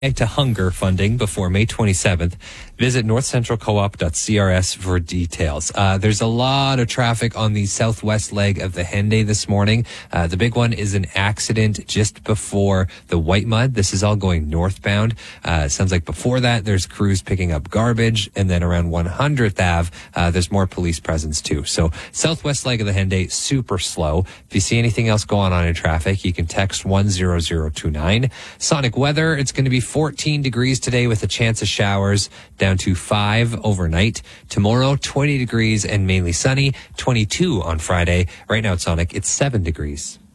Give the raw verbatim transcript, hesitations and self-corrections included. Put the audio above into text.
to hunger funding before May twenty-seventh. Visit north central co op dot c r s for details. Uh, there's a lot of traffic on the southwest leg of the Henday this morning. Uh, the big one is an accident just before the White Mud. This is all going northbound. Uh, sounds like before that, there's crews picking up garbage. And then around one hundredth Avenue, uh, there's more police presence too. So southwest leg of the Henday, super slow. If you see anything else going on in traffic, you can text one zero zero two nine. Sonic weather, it's going to be fourteen degrees today with a chance of showers, down to five overnight. Tomorrow, twenty degrees and mainly sunny, twenty-two on Friday. Right now at Sonic, it's seven degrees.